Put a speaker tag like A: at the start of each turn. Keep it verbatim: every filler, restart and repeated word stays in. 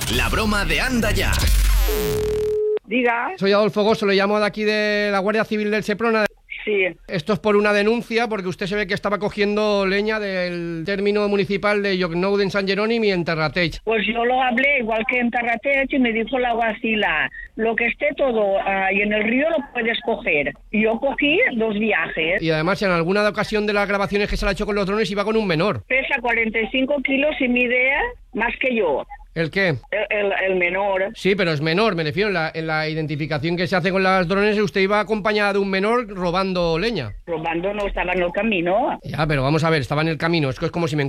A: La broma de Anda Ya.
B: Diga.
C: Soy Adolfo Gosso, le llamo de aquí de la Guardia Civil del Seprona.
B: Sí.
C: Esto es por una denuncia, porque usted se ve que estaba cogiendo leña del término municipal de Llocnou en San Jerónimo y en Terrateig.
B: Pues yo lo hablé, igual que en Terrateig, y me dijo la guacila, lo que esté todo ahí en el río lo puedes coger. Y yo cogí dos viajes.
C: Y además, en alguna ocasión de las grabaciones que se le ha hecho con los drones, iba con un menor.
B: Pesa cuarenta y cinco kilos y mide más que yo.
C: ¿El qué?
B: El, el, el menor.
C: Sí, pero es menor, me refiero. En la, en la identificación que se hace con las drones, usted iba acompañada de un menor robando leña.
B: Robando no estaba en el camino.
C: Ya, pero vamos a ver, estaba en el camino. Es que es como si me